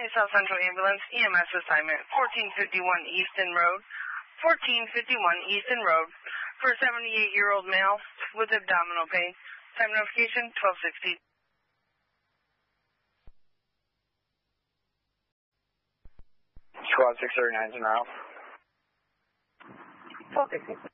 County South Central Ambulance, EMS assignment, 1451 Easton Road, 1451 Easton Road, for a 78-year-old male with abdominal pain. Time notification, 1260. Squad 639 is en route. 1260.